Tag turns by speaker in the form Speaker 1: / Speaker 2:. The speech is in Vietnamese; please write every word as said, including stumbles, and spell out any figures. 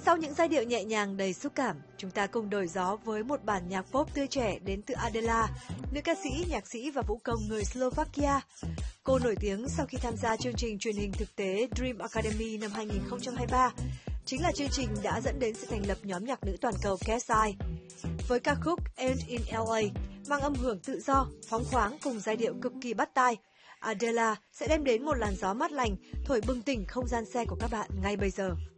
Speaker 1: Sau những giai điệu nhẹ nhàng đầy xúc cảm, chúng ta cùng đổi gió với một bản nhạc pop tươi trẻ đến từ Adela, nữ ca sĩ, nhạc sĩ và vũ công người Slovakia. Cô nổi tiếng sau khi tham gia chương trình truyền hình thực tế Dream Academy năm hai nghìn không trăm hai mươi ba. Chính là chương trình đã dẫn đến sự thành lập nhóm nhạc nữ toàn cầu Cat's Eye. Với ca khúc End in L A, mang âm hưởng tự do, phóng khoáng cùng giai điệu cực kỳ bắt tai, Adela sẽ đem đến một làn gió mát lành, thổi bừng tỉnh không gian xe của các bạn ngay bây giờ.